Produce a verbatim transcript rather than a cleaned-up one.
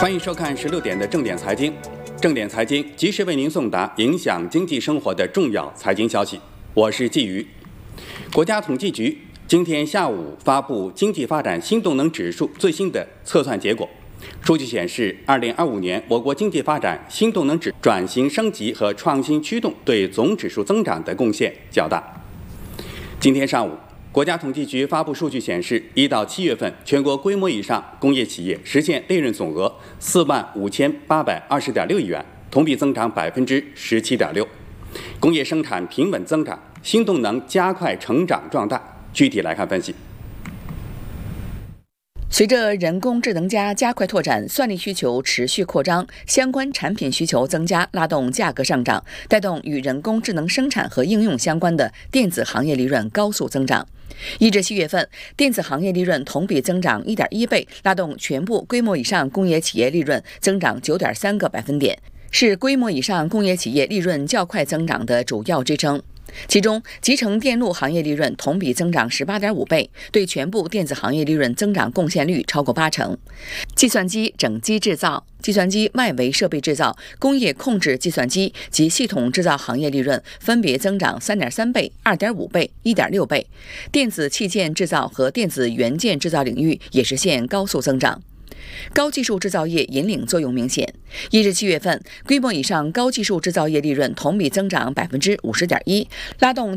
欢迎收看十六点的正点财经，正点财经及时为您送达影响经济生活的重要财经消息。我是季瑜。国家统计局今天下午发布经济发展新动能指数最新的测算结果。数据显示，二零二五年我国经济发展新动能指转型升级和创新驱动对总指数增长的贡献较大。今天上午，国家统计局发布数据显示，一到七月份，全国规模以上工业企业实现利润总额四万五千八百二十点六亿元，同比增长百分之十七点六。工业生产平稳增长，新动能加快成长壮大。具体来看分析。 随着人工智能加加快拓展，算力需求持续扩张，相关产品需求增加，拉动价格上涨，带动与人工智能生产和应用相关的电子行业利润高速增长。一至七月份，电子行业利润同比增长 一点一倍，拉动全部规模以上工业企业利润增长 九点三个百分点，是规模以上工业企业利润较快增长的主要支撑。其中，集成电路行业利润同比增长 十八点五倍，对全部电子行业利润增长贡献率超过八成。计算机整机制造、计算机外围设备制造、工业控制计算机及系统制造行业利润分别增长 三点三倍、二点五倍、一点六倍。电子器件制造和电子元件制造领域也实现高速增长。高技术制造业引领作用明显，一至七月份，规模以上高技术制造业利润同比增长 百分之五十点一，拉动